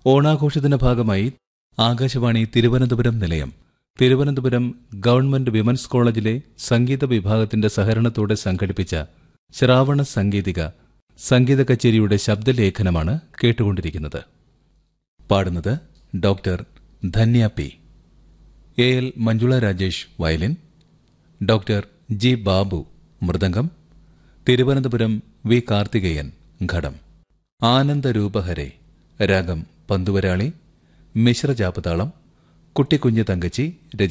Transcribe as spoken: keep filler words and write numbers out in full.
ഓണാഘോഷത്തിന്റെ ഭാഗമായി ആകാശവാണി തിരുവനന്തപുരം നിലയം Thiruvananthapuram government women's കോളേജിലെ സംഗീത വിഭാഗത്തിന്റെ സഹകരണത്തോടെ സംഘടിപ്പിച്ച ശ്രാവണ സംഗീതിക സംഗീത കച്ചേരിയുടെ ശബ്ദലേഖനമാണ് കേട്ടുകൊണ്ടിരിക്കുന്നത്. പാടുന്നത് doctor Dhanya P. A L Manjula Rajesh violin, doctor G Babu mridangam, Thiruvananthapuram V Karthikeyan ഘടം. ആനന്ദരൂപഹരെ രാഗം പന്തുവരാളി, മിശ്രജാപതാളം, കുട്ടിക്കുഞ്ഞ് തങ്കച്ചി രചന